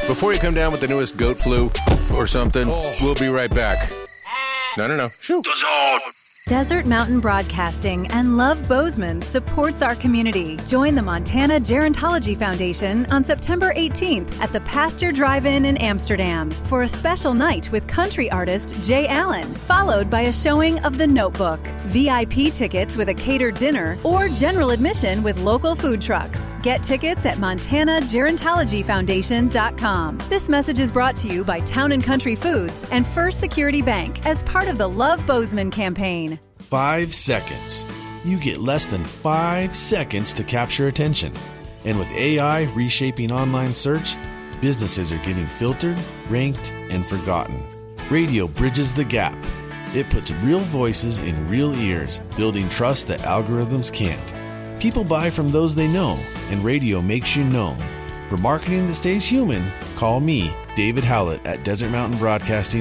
Before you come down with the newest goat flu or something, we'll be right back. No. Shoot. Desert Mountain Broadcasting and Love Bozeman supports our community. Join the Montana Gerontology Foundation on September 18th at the Pasture Drive-In in Amsterdam for a special night with country artist Jay Allen, followed by a showing of The Notebook, VIP tickets with a catered dinner, or general admission with local food trucks. Get tickets at MontanaGerontologyFoundation.com. This message is brought to you by Town & Country Foods and First Security Bank as part of the Love Bozeman campaign. 5 seconds. You get less than 5 seconds to capture attention. And with AI reshaping online search, businesses are getting filtered, ranked, and forgotten. Radio bridges the gap. It puts real voices in real ears, building trust that algorithms can't. People buy from those they know, and radio makes you known. For marketing that stays human, call me, David Howlett, at Desert Mountain Broadcasting,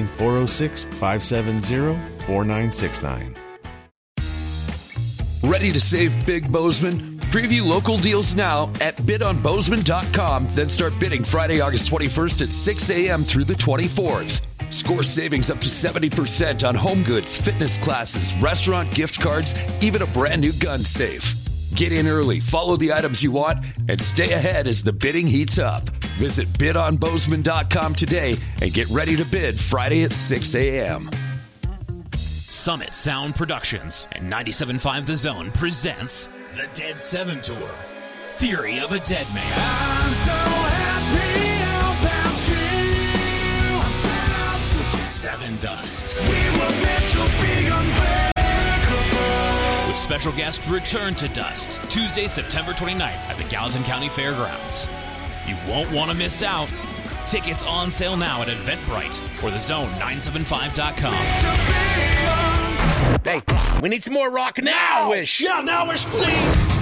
406-570-4969. Ready to save big, Bozeman? Preview local deals now at bidonbozeman.com, then start bidding Friday, August 21st at 6 a.m. through the 24th. Score savings up to 70% on home goods, fitness classes, restaurant gift cards, even a brand new gun safe. Get in early, follow the items you want, and stay ahead as the bidding heats up. Visit bidonbozeman.com today and get ready to bid Friday at 6 a.m. Summit Sound Productions and 97.5 The Zone presents The Dead 7 Tour, Theory of a Dead Man. I'm so happy about you. Seven Dust. We were meant to be unbreakable. With special guest Return to Dust, Tuesday, September 29th at the Gallatin County Fairgrounds. You won't want to miss out. Tickets on sale now at Eventbrite or thezone975.com. Hey, we need some more rock now, Wish. Yeah, now Wish, please.